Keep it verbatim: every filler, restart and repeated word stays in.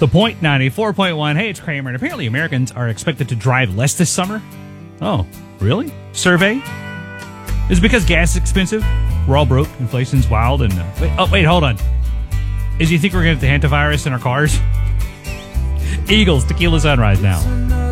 The Point ninety-four point one. Hey, it's Kramer. And apparently Americans are expected to drive less this summer. Oh, really? Survey? Is it because gas is expensive? We're all broke. Inflation's wild. And uh, wait, oh, wait, hold on. Is you think we're going to get the hantavirus in our cars? Eagles, Tequila Sunrise now.